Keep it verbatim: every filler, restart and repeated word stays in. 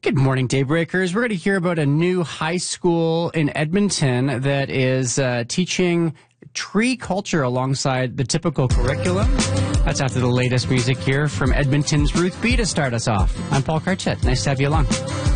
Good morning, Daybreakers. We're going to hear about a new high school in Edmonton that is uh, teaching tree culture alongside the typical curriculum. That's after the latest music here from Edmonton's Ruth B to start us off. I'm Paul Carchett. Nice to have you along.